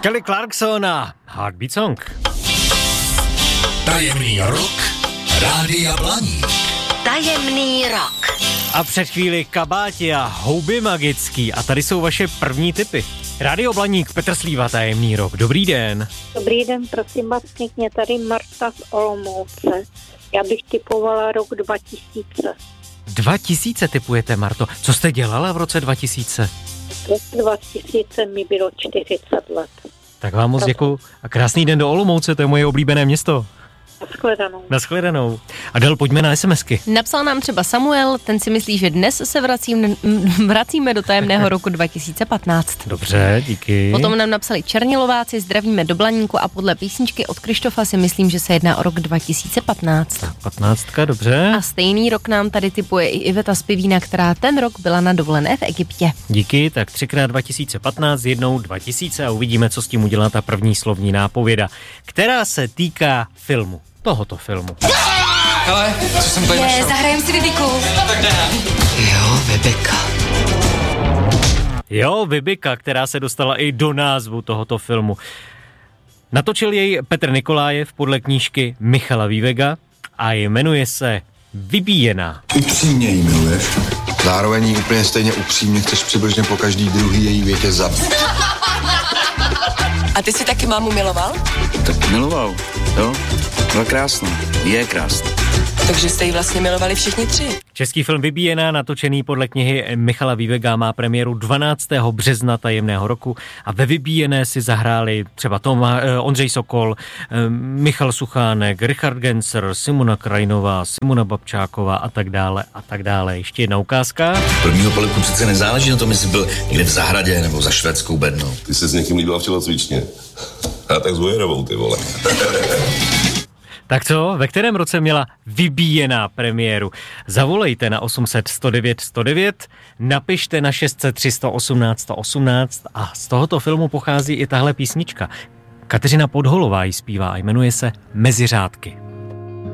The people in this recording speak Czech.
Kelly Clarkson a Heartbeat Song. Tajemný rok Rádia Blaník. Tajemný rok. A před chvíli kabáti a houby magický. A tady jsou vaše první tipy. Rádio Blaník, Petr Slíva, Tajemný rok. Dobrý den. Dobrý den, prosím vás pěkně, tady Marta z Olomouce. Já bych tipovala rok 2000. 2000 tipujete, Marto. Co jste dělala v roce 2000? V roce 2000 mi bylo 40 let. Tak vám moc děkuju. A krásný den do Olomouce, to je moje oblíbené město. Naschledanou. Adel, pojďme na SMSky. Napsal nám třeba Samuel, ten si myslí, že dnes se vracíme do tajemného roku 2015. Dobře, díky. Potom nám napsali Černilováci, zdravíme do Blaníku a podle písničky od Krištofa si myslím, že se jedná o rok 2015. Tak, 15, dobře. A stejný rok nám tady tipuje i Iveta z Pivína, která ten rok byla na dovolené v Egyptě. Díky, tak 3x 2015, jednou 2000 a uvidíme, co s tím udělá ta první slovní nápověda, která se týká filmu. Tohoto filmu. Hele, co jsem tady našel? Zahrajem si Vibiku. Jo, Vibika, která se dostala i do názvu tohoto filmu. Natočil jej Petr Nikolájev podle knížky Michala Vývega a jmenuje se Vybíjená. Upřímně jí miluješ. Zároveň jí úplně stejně upřímně chceš přibližně po každý druhý její větě zabít. A ty si taky mámu miloval? Tak miloval, jo. Byla krásná, je krásná. Takže jste ji vlastně milovali všichni tři. Český film Vybíjená, natočený podle knihy Michala Vývega, má premiéru 12. března tajemného roku a ve Vybíjené si zahráli třeba Ondřej Sokol, Michal Suchánek, Richard Gencer, Simona Krajinová, Simona Babčáková a tak dále a tak dále. Ještě jedna ukázka. Prvního polibku přece nezáleží na tom, jestli byl někde v zahradě nebo za švédskou bednou. Ty se s někým líbila v tělocvičně. A tak s Vojerovou, ty vole. Tak co, ve kterém roce měla Vybíjená premiéru? Zavolejte na 800 109 109, napište na 600 318 118 a z tohoto filmu pochází i tahle písnička. Kateřina Podholová ji zpívá a jmenuje se Mezi řádky.